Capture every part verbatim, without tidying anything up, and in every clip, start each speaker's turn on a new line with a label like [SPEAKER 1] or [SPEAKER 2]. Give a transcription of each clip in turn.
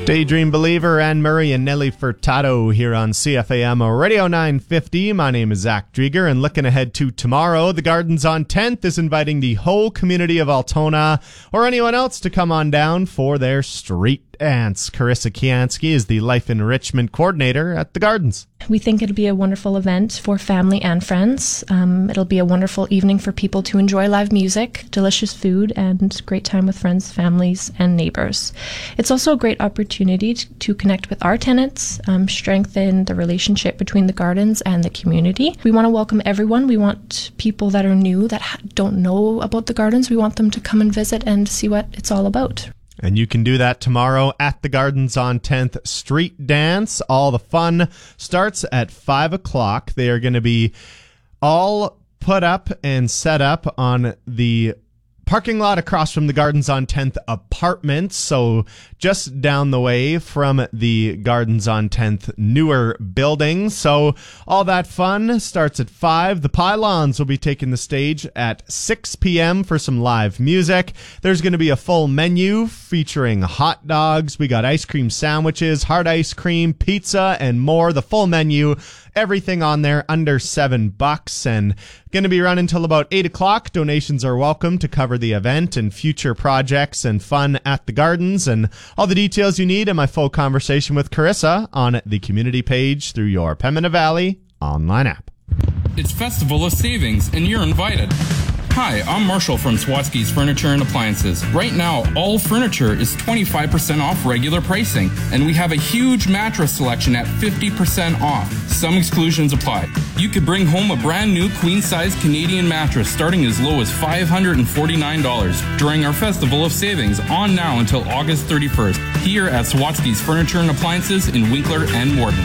[SPEAKER 1] Daydream Believer, Anne Murray and Nelly Furtado here on C F A M Radio nine fifty. My name is Zach Drieger, and looking ahead to tomorrow, the Gardens on tenth is inviting the whole community of Altona or anyone else to come on down for their street dance. Carissa Kiansky is the Life Enrichment Coordinator at the Gardens.
[SPEAKER 2] We think it'll be a wonderful event for family and friends. Um, it'll be a wonderful evening for people to enjoy live music, delicious food, and great time with friends, families, and neighbors. It's also a great opportunity to, to connect with our tenants, um, strengthen the relationship between the Gardens and the community. We want to welcome everyone. We want people that are new, that ha- don't know about the Gardens. We want them to come and visit and see what it's all about.
[SPEAKER 1] And you can do that tomorrow at the Gardens on tenth Street Dance. All the fun starts at five o'clock. They are going to be all put up and set up on the parking lot across from the Gardens on tenth apartments, so just down the way from the Gardens on tenth newer building. So all that fun starts at five. The Pylons will be taking the stage at six p.m. for some live music. There's going to be a full menu featuring hot dogs. We got ice cream sandwiches, hard ice cream, pizza, and more. The full menu, everything on there under seven bucks, and going to be running until about eight o'clock. Donations are welcome to cover the event and future projects and fun at the Gardens. And all the details you need in my full conversation with Carissa on the community page through your Pembina Valley online app.
[SPEAKER 3] It's Festival of Savings, and you're invited. Hi, I'm Marshall from Swatsky's Furniture and Appliances. Right now, all furniture is twenty-five percent off regular pricing, and we have a huge mattress selection at fifty percent off. Some exclusions apply. You could bring home a brand new queen-size Canadian mattress starting as low as five hundred forty-nine dollars during our Festival of Savings on now until August thirty-first here at Swatsky's Furniture and Appliances in Winkler and Morden.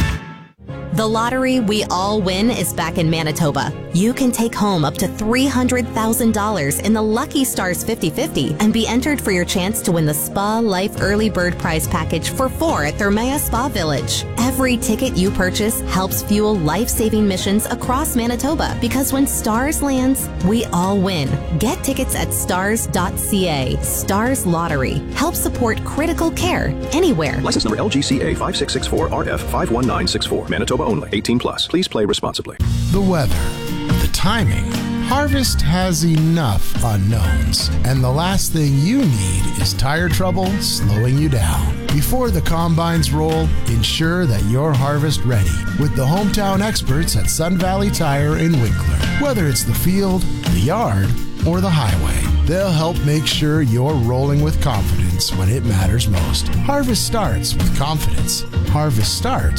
[SPEAKER 4] The lottery we all win is back in Manitoba. You can take home up to three hundred thousand dollars in the Lucky Stars fifty fifty and be entered for your chance to win the Spa Life Early Bird Prize Package for four at Thermea Spa Village. Every ticket you purchase helps fuel life-saving missions across Manitoba, because when Stars lands, we all win. Get tickets at stars dot c a. Stars Lottery. Help support critical care anywhere.
[SPEAKER 5] License number L G C A five six six four R F five one nine six four. Manitoba only. eighteen plus. Please play responsibly.
[SPEAKER 6] The weather, the timing. Harvest has enough unknowns, and the last thing you need is tire trouble slowing you down. Before the combines roll, ensure that you're harvest ready with the hometown experts at Sun Valley Tire in Winkler. Whether it's the field, the yard, or the highway, they'll help make sure you're rolling with confidence when it matters most. Harvest starts with confidence. Harvest starts